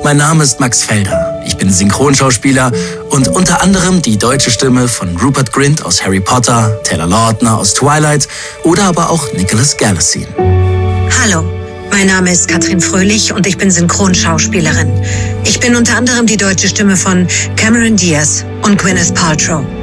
Mein Name ist Max Felder. Ich bin Synchronschauspieler und unter anderem die deutsche Stimme von Rupert Grint aus Harry Potter, Taylor Lautner aus Twilight oder aber auch Nicholas Galitzine. Hallo, mein Name ist Katrin Fröhlich und ich bin Synchronschauspielerin. Ich bin unter anderem die deutsche Stimme von Cameron Diaz und Gwyneth Paltrow.